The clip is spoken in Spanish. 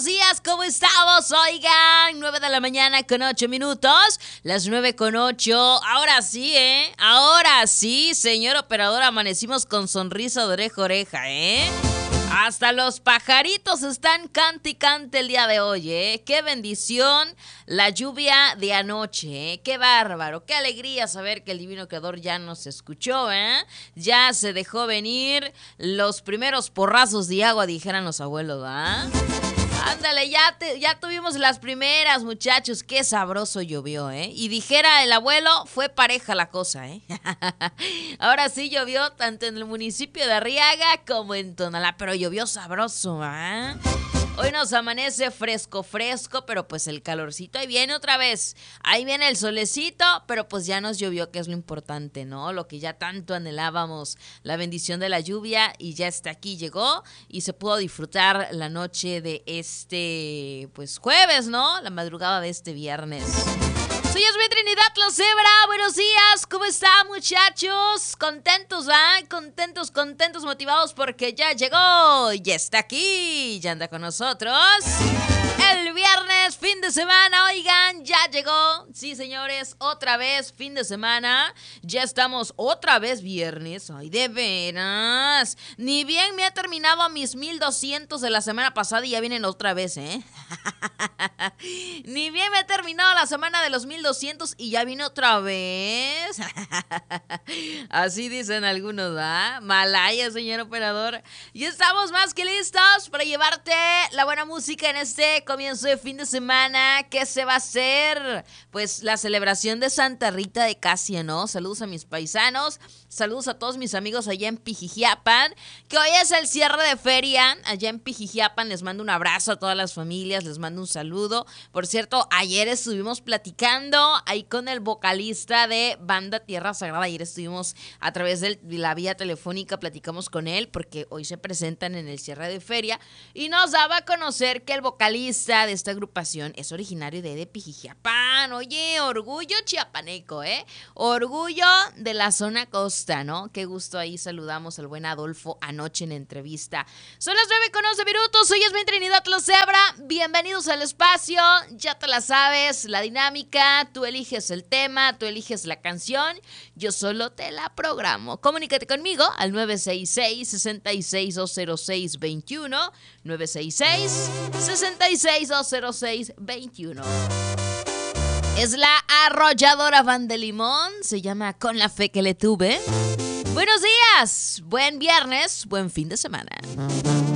buenos días, ¿cómo estamos? Oigan, 9 de la mañana con 8 minutos, las 9 con 8. Ahora sí, ahora sí, señor operador, amanecimos con sonrisa de oreja a oreja, Hasta los pajaritos están cante y cante el día de hoy, Qué bendición la lluvia de anoche, Qué bárbaro, qué alegría saber que el divino creador ya nos escuchó, Ya se dejó venir los primeros porrazos de agua, dijeran los abuelos, Ándale, ya tuvimos las primeras, muchachos. Qué sabroso llovió, Y dijera el abuelo, fue pareja la cosa, Ahora sí llovió tanto en el municipio de Arriaga como en Tonalá, pero llovió sabroso, Hoy nos amanece fresco, pero pues el calorcito ahí viene otra vez. Ahí viene el solecito, pero pues ya nos llovió, que es lo importante, ¿no? Lo que ya tanto anhelábamos, la bendición de la lluvia, y ya está aquí, llegó y se pudo disfrutar la noche de este, pues jueves, ¿no? La madrugada de este viernes. Soy Yasmín Trinidad Locebra, buenos días, ¿cómo están, muchachos? Contentos, contentos, motivados porque ya llegó, ya está aquí, ya anda con nosotros. El viernes, fin de semana, oigan, ya llegó. Sí, señores, otra vez fin de semana. Ya estamos otra vez viernes. Ay, de veras. Ni bien me ha terminado mis 1200 de la semana pasada y ya vienen otra vez, Ni bien me ha terminado la semana de los 1200 y ya viene otra vez. Así dicen algunos, Malaya, señor operador. Y estamos más que listos para llevarte la buena música en este comienzo de fin de semana. ¿Qué se va a hacer? Pues la celebración de Santa Rita de Casia, ¿no? Saludos a mis paisanos, saludos a todos mis amigos allá en Pijijiapan, que hoy es el cierre de feria allá en Pijijiapan. Les mando un abrazo a todas las familias, les mando un saludo. Por cierto, ayer estuvimos platicando ahí con el vocalista de Banda Tierra Sagrada. Ayer estuvimos a través de la vía telefónica, platicamos con él porque hoy se presentan en el cierre de feria y nos daba a conocer que el vocalista de esta agrupación es originario de Pijijiapan. Oye, orgullo chiapaneco, Orgullo de la zona costa, ¿no? Qué gusto, ahí saludamos al buen Adolfo anoche en entrevista. Son las 9 con 11 minutos, soy Yasmín Trinidad Locebra, bienvenidos al espacio, ya te la sabes, la dinámica, tú eliges el tema, tú eliges la canción, yo solo te la programo. Comunícate conmigo al 966-6620621, 966-6620621. Es la arrolladora Van de Limón, se llama Con la fe que le tuve. Buenos días, buen viernes, buen fin de semana.